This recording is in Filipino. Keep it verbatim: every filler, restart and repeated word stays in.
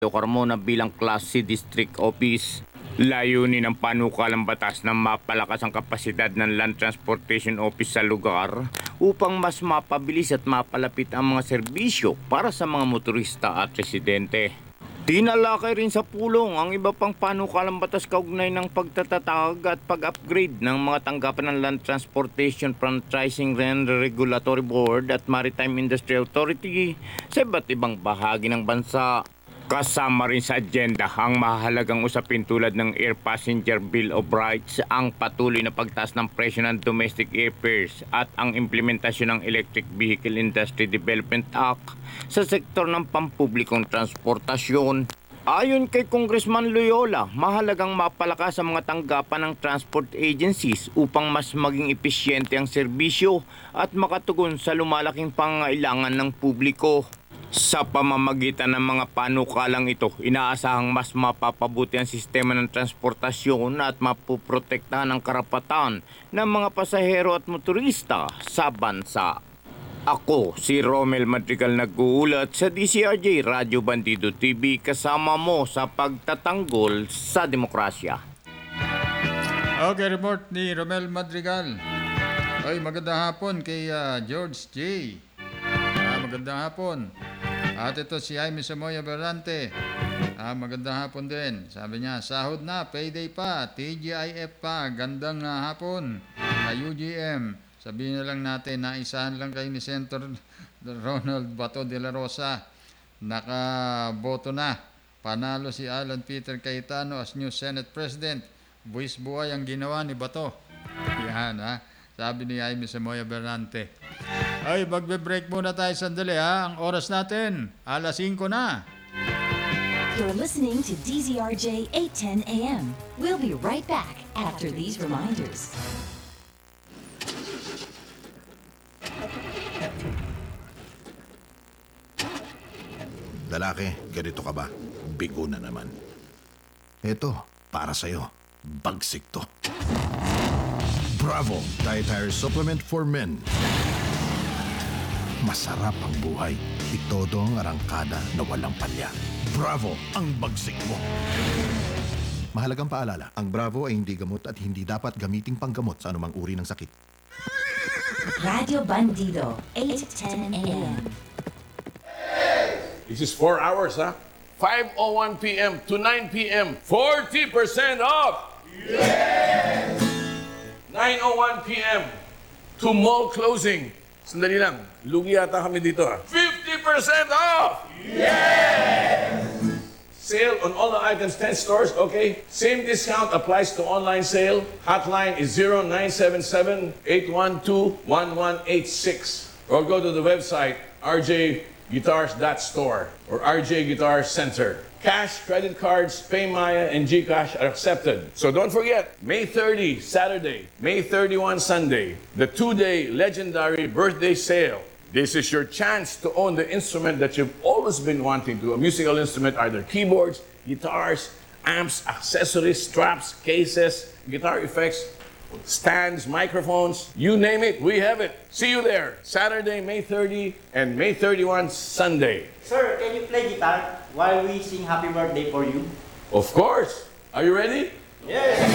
Carmona bilang Class C District Office. Layunin ng panukalang batas na mapalakas ang kapasidad ng Land Transportation Office sa lugar upang mas mapabilis at mapalapit ang mga serbisyo para sa mga motorista at residente. Tinalakay rin sa pulong ang iba pang panukalang batas kaugnay ng pagtatatag at pag-upgrade ng mga tanggapan ng Land Transportation Franchising and Regulatory Board at Maritime Industry Authority sa iba't ibang bahagi ng bansa. Kasama rin sa agenda ang mahalagang usapin tulad ng Air Passenger Bill of Rights, ang patuloy na pagtaas ng presyo ng domestic airfares at ang implementasyon ng Electric Vehicle Industry Development Act sa sektor ng pampublikong transportasyon. Ayon kay Congressman Loyola, mahalagang mapalakas ang mga tanggapan ng transport agencies upang mas maging epesyente ang serbisyo at makatugon sa lumalaking pangangailangan ng publiko. Sa pamamagitan ng mga panukalang ito, inaasahang mas mapapabuti ang sistema ng transportasyon at mapuprotektahan ang karapatan ng mga pasahero at motorista sa bansa. Ako, si Romel Madrigal nag-uulat sa D C R J Radyo Bandido T V, kasama mo sa pagtatanggol sa demokrasya. Okay, report ni Romel Madrigal. Ay, magandang hapon kay uh, George J. Ah, magandang hapon. At ito si Jaime Samoya Berante. Ah, magandang hapon din. Sabi niya, sahod na, payday pa, T G I F pa, gandang uh, hapon. Uh, U G M, sabihin na lang natin na isahan lang kayo ni Senator Ronald Bato de la Rosa. Nakaboto na. Panalo si Alan Peter Cayetano as new Senate President. Buwis buhay ang ginawa ni Bato. Yan ha. Sabi ni Jaime Samoya Berante. Ay, magbe-break muna tayo sandali ha. Ang oras natin, alas singko na. You're listening to D Z R J eight ten A M. We'll be right back after these reminders. Lalaki, ganito ka ba? Bigo na naman. Ito, para sa'yo. Bagsik to. Bravo! Dietary Supplement for Men. Masarap ang buhay. Itodo ang arangkada na walang palya. Bravo! Ang bagsik mo. Mahalagang paalala, ang Bravo ay hindi gamot at hindi dapat gamiting panggamot sa anumang uri ng sakit. Radio Bandido, eight ten A M. This is four hours, huh? five oh one p m to nine p m forty percent off! Yes! nine oh one p m to mall closing. Sandali lang, lugi yata kami dito, ha? fifty percent off! Yes! Sale on all the items, ten stores, okay? Same discount applies to online sale. Hotline is zero nine seven seven, eight one two, one one eight six. Or go to the website, r j guitars dot store or R J Guitar Center. Cash, credit cards, PayMaya, and GCash are accepted. So don't forget, May thirtieth, Saturday, May thirty-first, Sunday, the two-day legendary birthday sale. This is your chance to own the instrument that you've always been wanting to, a musical instrument, either keyboards, guitars, amps, accessories, straps, cases, guitar effects, stands, microphones, you name it, we have it. See you there, Saturday, May thirtieth, and May thirty-first, Sunday. Sir, can you play guitar while we sing happy birthday for you? Of course. Are you ready? Yes!